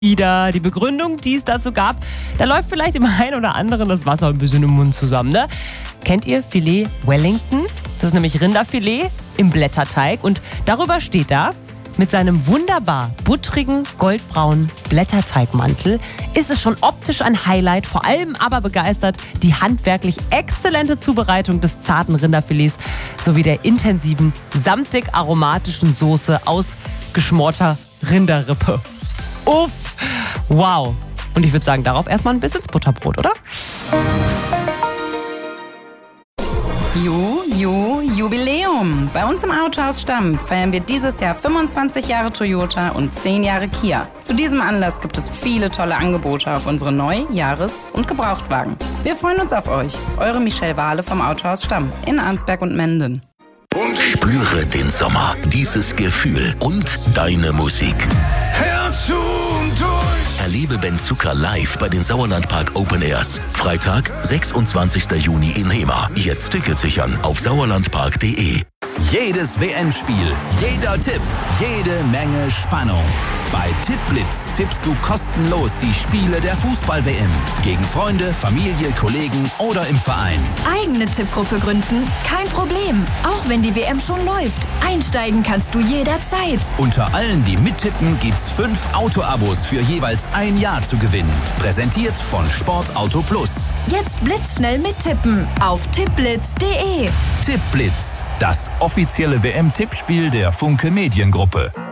wieder. Die Begründung, die es dazu gab, da läuft vielleicht dem einen oder anderen das Wasser ein bisschen im Mund zusammen, ne? Kennt ihr Filet Wellington? Das ist nämlich Rinderfilet im Blätterteig und darüber steht da: Mit seinem wunderbar buttrigen, goldbraunen Blätterteigmantel ist es schon optisch ein Highlight. Vor allem aber begeistert die handwerklich exzellente Zubereitung des zarten Rinderfilets sowie der intensiven, samtig aromatischen Soße aus geschmorter Rinderrippe. Uff, wow. Und ich würde sagen, darauf erstmal ein bisschen ins Butterbrot, oder? Jubiläum! Bei uns im Autohaus Stamm feiern wir dieses Jahr 25 Jahre Toyota und 10 Jahre Kia. Zu diesem Anlass gibt es viele tolle Angebote auf unsere Neu-, Jahres- und Gebrauchtwagen. Wir freuen uns auf euch. Eure Michelle Wahle vom Autohaus Stamm in Arnsberg und Menden. Spüre den Sommer, dieses Gefühl und deine Musik. Herz und durch. Erlebe Ben Zucker live bei den Sauerlandpark Open Airs. Freitag, 26. Juni in Hema. Jetzt Tickets sichern auf sauerlandpark.de. Jedes WM-Spiel, jeder Tipp, jede Menge Spannung. Bei Tippblitz tippst du kostenlos die Spiele der Fußball-WM. Gegen Freunde, Familie, Kollegen oder im Verein. Eigene Tippgruppe gründen? Kein Problem. Auch wenn die WM schon läuft. Einsteigen kannst du jederzeit. Unter allen, die mittippen, gibt's 5 Auto-Abos für jeweils ein Jahr zu gewinnen. Präsentiert von Sportauto Plus. Jetzt blitzschnell mittippen auf tippblitz.de. Tippblitz, das offizielle WM-Tippspiel der Funke Mediengruppe.